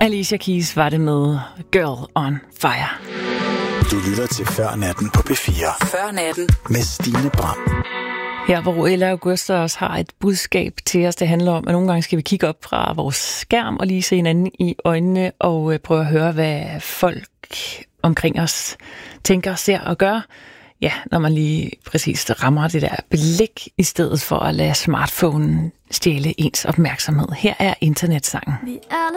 Alicia Keys var det med Girl on Fire. Du lytter til Før Natten på P4. Før Natten Med Stine Bram. Her hvor Ella Augusta også har et budskab til os, det handler om, at nogle gange skal vi kigge op fra vores skærm og lige se hinanden i øjnene og prøve at høre, hvad folk omkring os tænker, ser og gør. Ja, når man lige præcis rammer det der blik, i stedet for at lade smartphonen stjæle ens opmærksomhed. Her er internetsangen.